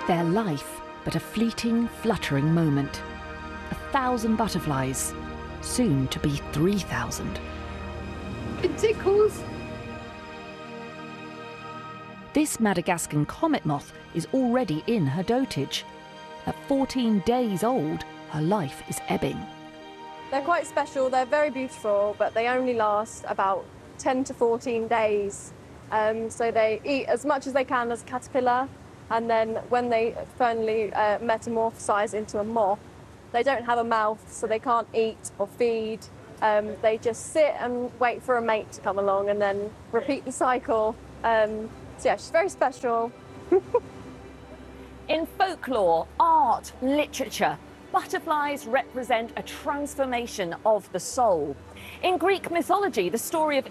Their life but a fleeting, fluttering moment. 1,000 butterflies, soon to be 3,000. It tickles. This Madagascan comet moth is already in her dotage. At 14 days old, her life is ebbing. They're quite special, they're very beautiful, but they only last about 10 to 14 days. So they eat as much as they can as a caterpillar, and then when they finally metamorphosize into a moth, they don't have a mouth, so they can't eat or feed. They just sit and wait for a mate to come along and then repeat the cycle. So yeah, she's very special. In folklore, art, literature, butterflies represent a transformation of the soul. In Greek mythology, the story of